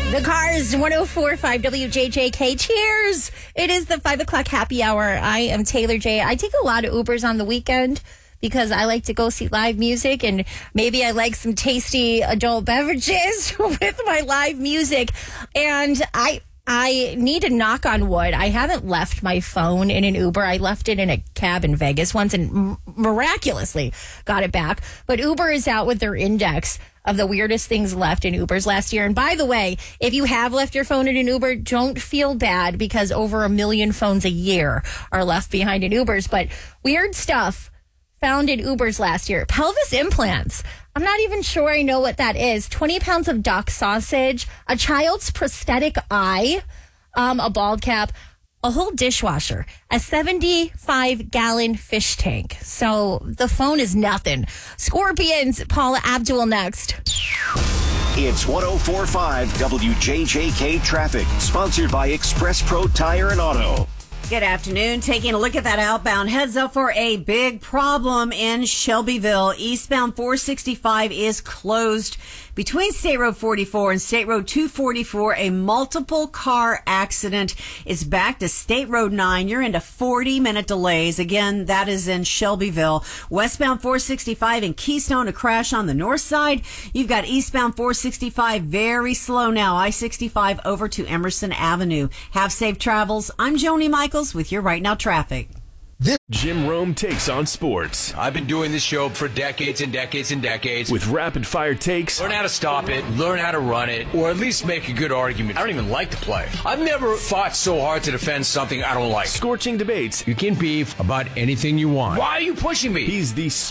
The Cars, 104.5 WJJK. Cheers! It is the 5 o'clock happy hour. I am Taylor J. I take a lot of Ubers on the weekend because I like to go see live music, and maybe I like some tasty adult beverages with my live music. And I need to knock on wood. I haven't left my phone in an Uber. I left it in a cab in Vegas once and miraculously got it back. But Uber is out with their index of the weirdest things left in Ubers last year. And by the way, if you have left your phone in an Uber, don't feel bad because over 1 million phones a year are left behind in Ubers. But weird stuff found in Ubers last year. Pelvis implants. I'm not even sure I know what that is. 20 pounds of duck sausage, a child's prosthetic eye, a bald cap, a whole dishwasher, a 75-gallon fish tank. So the phone is nothing. Scorpions, Paula Abdul next. It's 104.5 WJJK Traffic, sponsored by Express Pro Tire and Auto. Good afternoon. Taking a look at that outbound. Heads up for a big problem in Shelbyville. Eastbound 465 is closed between State Road 44 and State Road 244. A multiple car accident is back to State Road 9. You're into 40-minute delays. Again, that is in Shelbyville. Westbound 465 in Keystone, a crash on the north side. You've got eastbound 465 very slow now. I-65 over to Emerson Avenue. Have safe travels. I'm Joni Michaels with your Right Now traffic. Jim Rome takes on sports. I've been doing this show for decades and decades and decades. With rapid-fire takes. Learn how to stop it, learn how to run it, or at least make a good argument. I don't even like to play. I've never fought so hard to defend something I don't like. Scorching debates. You can beef about anything you want. Why are you pushing me? He's the